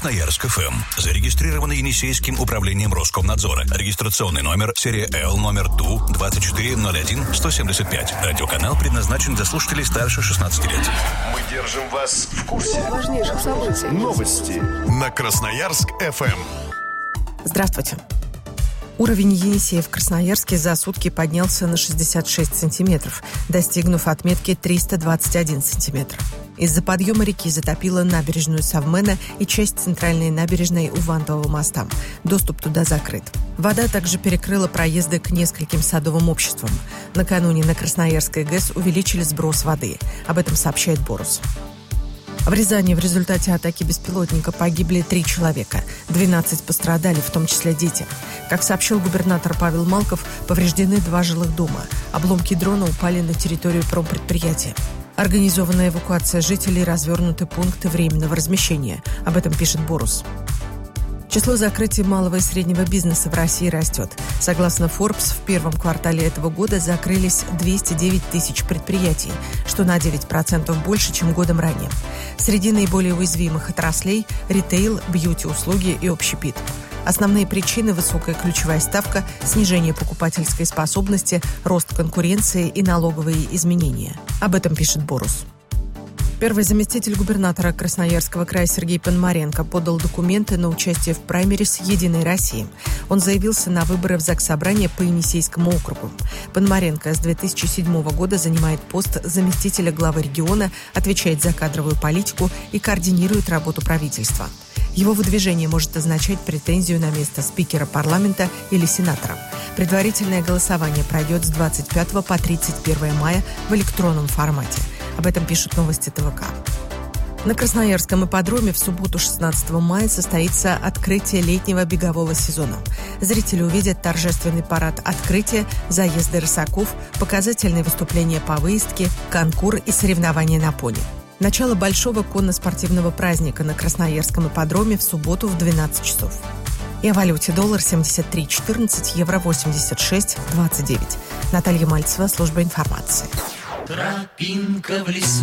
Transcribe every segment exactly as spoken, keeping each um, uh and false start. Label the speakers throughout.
Speaker 1: Красноярск эф эм. Зарегистрировано Енисейским управлением Роскомнадзора. Регистрационный номер серия Л номер Ту двадцать четыре ноль один сто семьдесят пять. Радиоканал предназначен для слушателей старше шестнадцати лет.
Speaker 2: Мы держим вас в курсе
Speaker 3: важнейших событий.
Speaker 2: Новости на Красноярск эф эм.
Speaker 3: Здравствуйте. Уровень Енисея в Красноярске за сутки поднялся на шестьдесят шесть сантиметров, достигнув отметки триста двадцать один сантиметр. Из-за подъема реки затопило набережную Совмена и часть центральной набережной у Вантового моста. Доступ туда закрыт. Вода также перекрыла проезды к нескольким садовым обществам. Накануне на Красноярской ГЭС увеличили сброс воды. Об этом сообщает Борус. В Рязани в результате атаки беспилотника погибли три человека. двенадцать пострадали, в том числе дети. Как сообщил губернатор Павел Малков, повреждены два жилых дома. Обломки дрона упали на территорию промпредприятия. Организована эвакуация жителей, развернуты пункты временного размещения. Об этом пишет Борус. Число закрытий малого и среднего бизнеса в России растет. Согласно Forbes, в первом квартале этого года закрылись двести девять тысяч предприятий, что на девять процентов больше, чем годом ранее. Среди наиболее уязвимых отраслей – ритейл, бьюти-услуги и общепит. Основные причины – высокая ключевая ставка, снижение покупательской способности, рост конкуренции и налоговые изменения. Об этом пишет Борус. Первый заместитель губернатора Красноярского края Сергей Пономаренко подал документы на участие в праймерис «Единой России». Он заявился на выборы в Заксобрание по Енисейскому округу. Пономаренко с две тысячи седьмого года занимает пост заместителя главы региона, отвечает за кадровую политику и координирует работу правительства. Его выдвижение может означать претензию на место спикера парламента или сенатора. Предварительное голосование пройдет с двадцать пятого по тридцать первое мая в электронном формате. Об этом пишут новости ТВК. На Красноярском ипподроме в субботу шестнадцатого мая состоится открытие летнего бегового сезона. Зрители увидят торжественный парад открытия, заезды рысаков, показательные выступления по выездке, конкур и соревнования на пони. Начало большого конно-спортивного праздника на Красноярском ипподроме в субботу в двенадцать часов. И о валюте: доллар семьдесят три четырнадцать, евро восемьдесят шесть двадцать девять. Наталья Мальцева, служба информации.
Speaker 4: Тропинка в лесу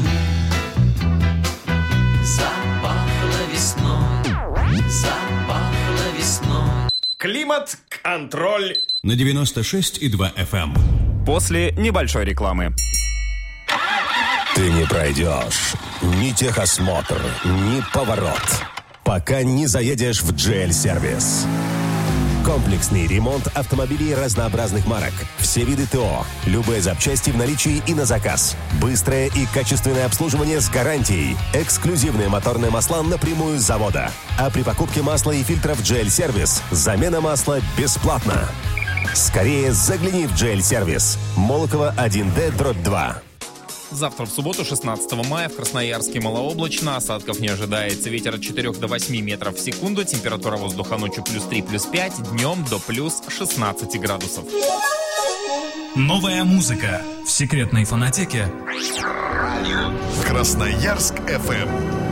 Speaker 4: запахла весной, запахла весной.
Speaker 2: Климат-контроль
Speaker 1: На девяносто шесть и два эф эм.
Speaker 5: После небольшой рекламы.
Speaker 6: Ты не пройдешь ни техосмотр, ни поворот, пока не заедешь в джи эл-сервис. Комплексный ремонт автомобилей разнообразных марок. Все виды ТО. Любые запчасти в наличии и на заказ. Быстрое и качественное обслуживание с гарантией. Эксклюзивные моторные масла напрямую с завода. А при покупке масла и фильтров джи эл-сервис замена масла бесплатна. Скорее загляни в джи эл-сервис. Молокова один дэ дробь два.
Speaker 5: Завтра в субботу, шестнадцатого мая, в Красноярске малооблачно, осадков не ожидается. Ветер от четырёх до восьми метров в секунду, температура воздуха ночью плюс три, плюс пять, днем до плюс шестнадцати градусов.
Speaker 7: Новая музыка в секретной фонотеке
Speaker 2: Красноярск эф эм.